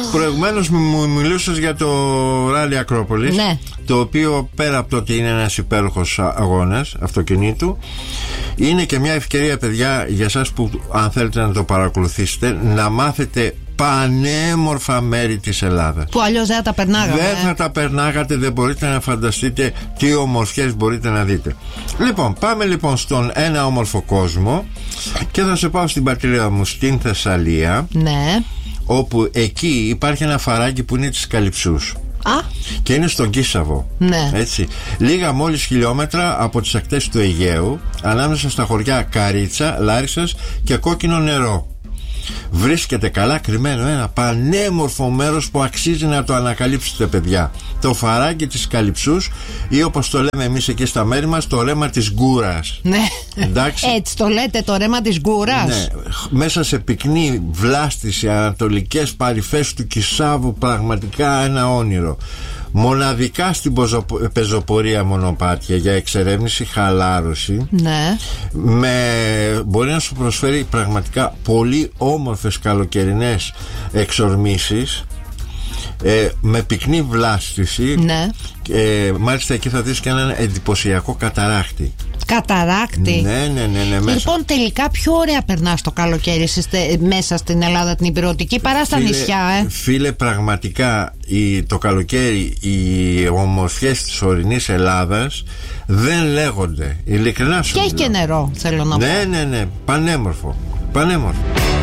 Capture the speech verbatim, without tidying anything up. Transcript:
Προηγουμένως μου μιλούσες για το Ράλι Ακρόπολης, ναι. Το οποίο πέρα από το ότι είναι ένας υπέροχος αγώνας αυτοκινήτου, είναι και μια ευκαιρία, παιδιά, για εσάς που αν θέλετε να το παρακολουθήσετε, να μάθετε πανέμορφα μέρη της Ελλάδας που αλλιώς δεν θα τα περνάγατε. Δεν θα τα περνάγατε, δεν μπορείτε να φανταστείτε τι ομορφιές μπορείτε να δείτε. Λοιπόν, πάμε λοιπόν στον ένα όμορφο κόσμο και θα σε πάω στην πατρίδα μου, στην Θεσσαλία. Ναι. Όπου εκεί υπάρχει ένα φαράγγι που είναι της Καλυψούς. Α. Και είναι στον Κίσαβο. Ναι. Έτσι. Λίγα μόλις χιλιόμετρα από τις ακτές του Αιγαίου, ανάμεσα στα χωριά Καρίτσα, Λάρισσας και Κόκκινο Νερό. Βρίσκεται καλά κρυμμένο ένα πανέμορφο μέρος που αξίζει να το ανακαλύψετε, παιδιά. Το φαράγγι της Καλυψούς, ή όπως το λέμε εμείς εκεί στα μέρη μας, το ρέμα της Γκούρας. Ναι. Εντάξει. Έτσι το λέτε, το ρέμα της Γκούρας. Ναι. Μέσα σε πυκνή βλάστηση, ανατολικές παρυφές του Κισάβου, πραγματικά ένα όνειρο. Μοναδικά στην πεζοπορία μονοπάτια για εξερεύνηση, χαλάρωση. Ναι. Με, μπορεί να σου προσφέρει πραγματικά πολύ όμορφες καλοκαιρινές εξορμήσεις, ε, με πυκνή βλάστηση. Ναι. ε, Μάλιστα εκεί θα δεις και έναν εντυπωσιακό καταράκτη. Καταράκτη. Ναι, ναι, ναι, ναι, μέσα. Λοιπόν, τελικά πιο ωραία περνάς το καλοκαίρι είστε μέσα στην Ελλάδα την υπηρετική παρά στα φίλε, νησιά, ε. Φίλε, πραγματικά η, το καλοκαίρι οι ομορφιές της ορεινής Ελλάδας δεν λέγονται. Ειλικρινά σου Και έχει και νερό, θέλω να πω. Ναι, ναι, ναι, πανέμορφο. Πανέμορφο.